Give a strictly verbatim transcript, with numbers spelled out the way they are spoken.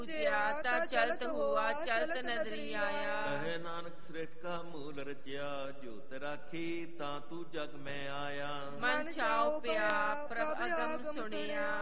ਪੂਜਿਆ ਤਾ ਚਲਤ ਹੋਆ ਚਲਤ ਨਦਰੀ ਆਇਆ। ਕਹੇ ਨਾਨਕ ਸ੍ਰਿਸ਼ਟ ਕਾ ਮੂਲ ਰਚਿਆ, ਜੋਤ ਰਾਖੀ ਤਾਂ ਤੂੰ ਜਗ ਮੈਂ ਆਇਆ। ਮਨ ਚਾਉ ਪਿਆ ਪ੍ਰਭ ਅਗਮ ਸੁਣਿਆ,